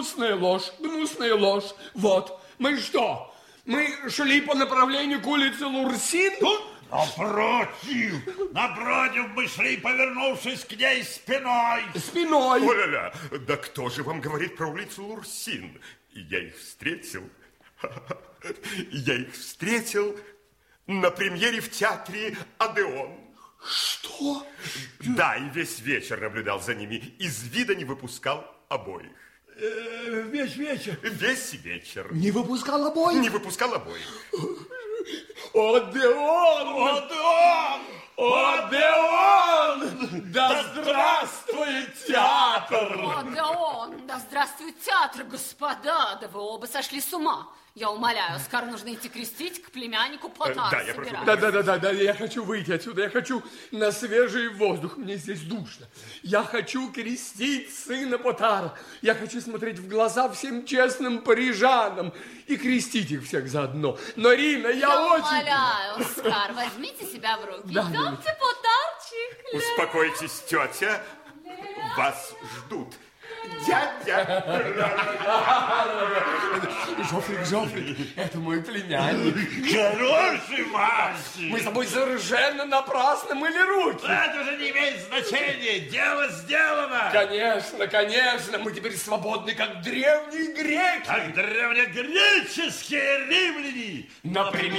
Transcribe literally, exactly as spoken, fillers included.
Гнусная ложь, гнусная ложь. Вот, мы что, мы шли по направлению к улице Лурсин? Напротив, напротив, мы шли, повернувшись к ней спиной. Спиной? О-ля-ля, да кто же вам говорит про улицу Лурсин? Я их встретил, я их встретил на премьере в театре Одеон. Что? Да, и весь вечер наблюдал за ними, из вида не выпускал обоих. Э, весь вечер? Весь вечер. Не выпускал обоих? Не выпускал обоих. Одеон! Одеон! Одеон! Да здравствует театр! Одеон! Да здравствует театр, господа! Да вы оба сошли с ума! Я умоляю, скоро нужно идти крестить к племяннику Потар. Да, я прошу. Да, да, да, да, да, я хочу выйти отсюда, я хочу на свежий воздух, мне здесь душно. Я хочу крестить сына Потара, я хочу смотреть в глаза всем честным парижанам и крестить их всех заодно. Но, Рина, я, я очень... умоляю, Оскар, возьмите себя в руки. Да, идемте, Потарчик. Успокойтесь, тетя, вас ждут. Дядя! Жофрик, Жофрик, это мой племянник. Хороший мальчик! Мы с тобой совершенно напрасно мыли руки. Это уже не имеет значения, дело сделано. Конечно, конечно, мы теперь свободны, как древние греки. Как древнегреческие римляне. Например.